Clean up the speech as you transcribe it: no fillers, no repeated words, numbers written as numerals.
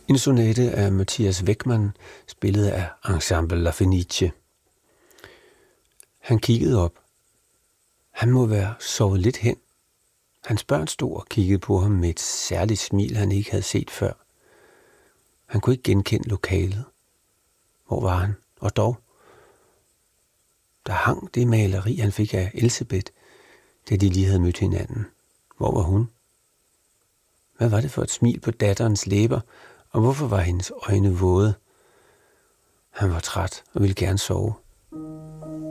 En sonate af Matthias Weckmann, spillet af Ensemble La Fenice. Han kiggede op. Han må være sovet lidt hen. Hans børn stod og kiggede på ham med et særligt smil, han ikke havde set før. Han kunne ikke genkende lokalet. Hvor var han? Og dog? Der hang det maleri, han fik af Elsebeth, da de lige havde mødt hinanden. Hvor var hun? Hvad var det for et smil på datterens læber, og hvorfor var hendes øjne våde? Han var træt og ville gerne sove.